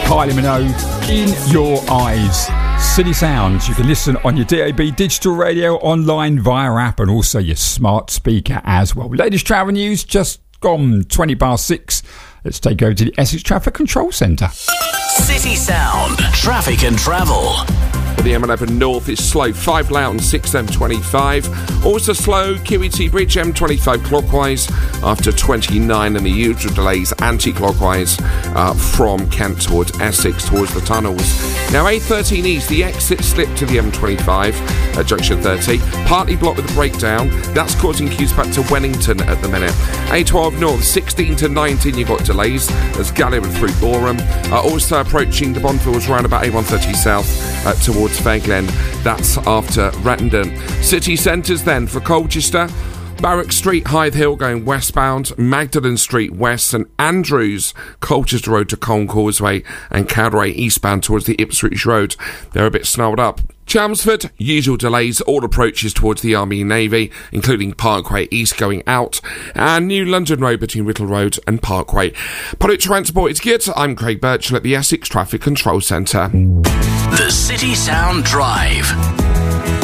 Kylie Minogue, In Your Eyes. City Sounds. You can listen on your DAB digital radio, online, via app, and also your smart speaker as well. Latest travel news just gone 20 past 6. Let's take over to the Essex Traffic Control Centre. City Sound. Traffic and travel. The M11 North is slow, 5 Loughton, 6 M25. Also slow, QET Bridge, M25 clockwise after 29, and the usual delays anti-clockwise from Kent towards Essex, towards the tunnels. Now A13 East, the exit slip to the M25 at junction 30, partly blocked with a breakdown. That's causing queues back to Wellington at the minute. A12 North, 16 to 19, you've got delays as Gallium through Boreham. Also approaching the Bondfields roundabout A130 South towards Fairglen. That's after Rattendon. City centres then for Colchester. Barrack Street, Hythe Hill going westbound, Magdalen Street west, and Andrews, Colchester Road to Colne Causeway, and Cowdray eastbound towards the Ipswich Road. They're a bit snarled up. Chelmsford, usual delays, all approaches towards the Army and Navy, including Parkway East going out, and New London Road between Whittle Road and Parkway. Public transport is good. I'm Craig Birchall at the Essex Traffic Control Centre. The City Sound Drive.